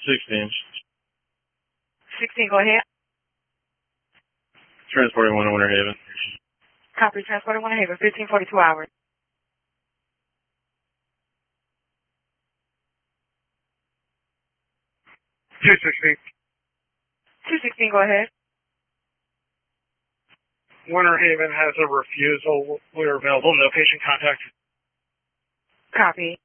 16. 16, go ahead. Transporting one to Winter Haven. Copy, transporting Winter Haven, 1542 hours. 216. 216, go ahead. Winter Haven has a refusal. We're available. No patient contact. Copy.